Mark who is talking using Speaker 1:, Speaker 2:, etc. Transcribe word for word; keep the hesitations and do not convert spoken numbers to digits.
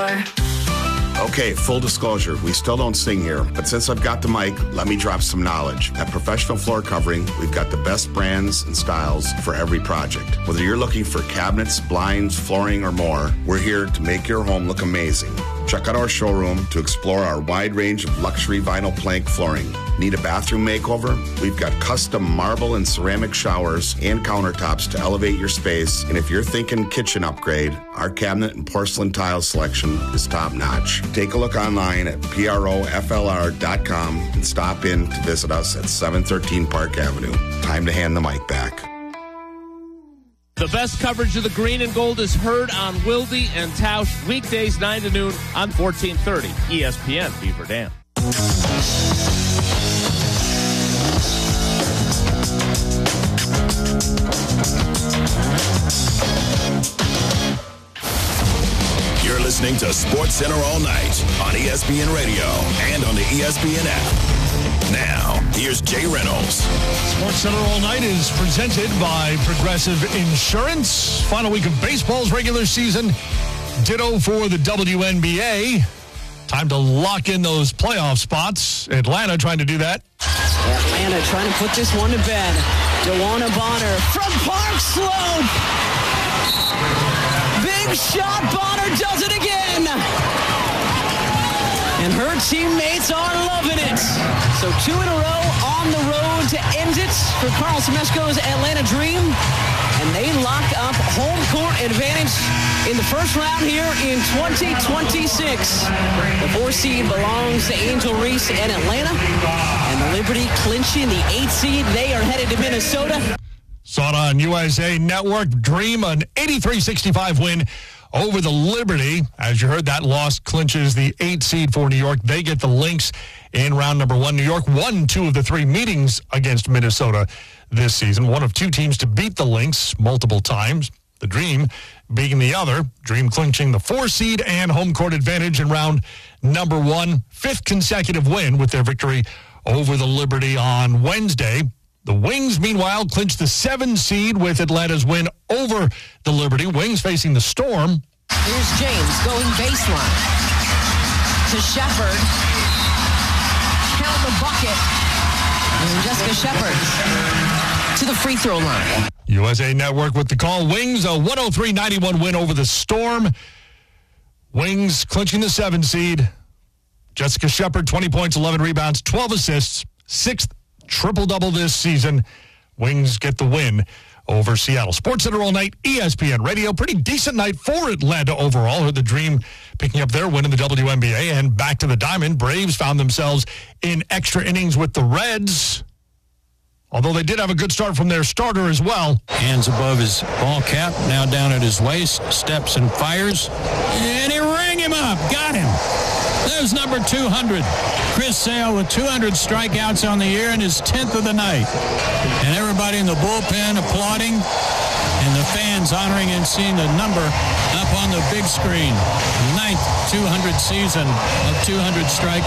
Speaker 1: floor.
Speaker 2: Okay, full disclosure, we still don't sing here, but since I've got the mic, let me drop some knowledge. At Professional Floor Covering, we've got the best brands and styles for every project. Whether you're looking for cabinets, blinds, flooring, or more, we're here to make your home look amazing. Check out our showroom to explore our wide range of luxury vinyl plank flooring. Need a bathroom makeover? We've got custom marble and ceramic showers and countertops to elevate your space. And if you're thinking kitchen upgrade, our cabinet and porcelain tile selection is top notch. Take a look online at proflr dot com and stop in to visit us at seven thirteen Park Avenue. Time to hand the mic back.
Speaker 3: The best coverage of the green and gold is heard on Wilde and Tausch weekdays nine to noon on fourteen thirty E S P N Beaver Dam.
Speaker 4: You're listening to Sports Center all night on E S P N Radio and on the E S P N app. Now, here's Jay Reynolds.
Speaker 5: Sports Center all night is presented by Progressive Insurance. Final week of baseball's regular season. Ditto for the W N B A. Time to lock in those playoff spots. Atlanta trying to do that.
Speaker 6: Atlanta trying to put this one to bed. DeWanna Bonner from Park Slope. Big shot. Bonner does it again. And her teammates are loving it. So two in a row on the road to end it for Carl Semesco's Atlanta Dream. And they lock up home court advantage in the first round here in twenty twenty-six. The four seed belongs to Angel Reese and Atlanta. And the Liberty clinching the eight seed. They are headed to Minnesota.
Speaker 5: Saw it on U S A Network. Dream an eighty-three sixty-five win over the Liberty. As you heard, that loss clinches the eight seed for New York. They get the Lynx in round number one. New York won two of the three meetings against Minnesota this season. One of two teams to beat the Lynx multiple times. The Dream beating the other. Dream clinching the four seed and home court advantage in round number one. Fifth consecutive win with their victory over the Liberty on Wednesday. The Wings, meanwhile, clinched the seven seed with Atlanta's win over the Liberty. Wings facing the Storm.
Speaker 6: Here's James going baseline to Shepard. Count the bucket. And Jessica Shepard to the free throw line.
Speaker 5: U S A Network with the call. Wings, a one oh three ninety-one win over the Storm. Wings clinching the seven seed. Jessica Shepard, twenty points, eleven rebounds, twelve assists, sixth triple-double this season. Wings get the win over Seattle. Sports Center all night, E S P N Radio. Pretty decent night for Atlanta overall. Heard the Dream picking up their win in the W N B A. And back to the diamond. Braves found themselves in extra innings with the Reds. Although they did have a good start from their starter as well.
Speaker 7: Hands above his ball cap, now down at his waist, steps and fires. And he rang him up. Got him. There's number two hundred. Chris Sale with two hundred strikeouts on the year and his tenth of the night. And everybody in the bullpen applauding. And the fans honoring and seeing the number up on the big screen. Ninth two hundred season of two hundred strikeouts.